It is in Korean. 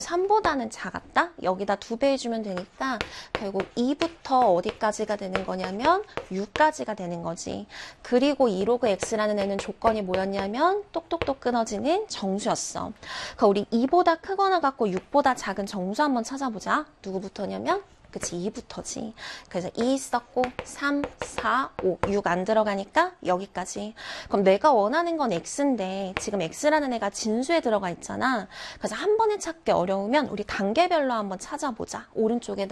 3보다는 작았다? 여기다 2배 해주면 되니까 결국 2부터 어디까지가 되는 거냐면 6까지가 되는 거지. 그리고 2로그 x라는 애는 조건이 뭐였냐면 똑똑똑 끊어지는 정수였어. 그러니까 우리 2보다 크거나 같고 6보다 작은 정수 한번 찾아보자. 누구부터냐면 그치, 2부터지. 그래서 2 썼고 3, 4, 5, 6 안 들어가니까 여기까지. 그럼 내가 원하는 건 x인데 지금 x라는 애가 진수에 들어가 있잖아. 그래서 한 번에 찾기 어려우면 우리 단계별로 한번 찾아보자. 오른쪽에다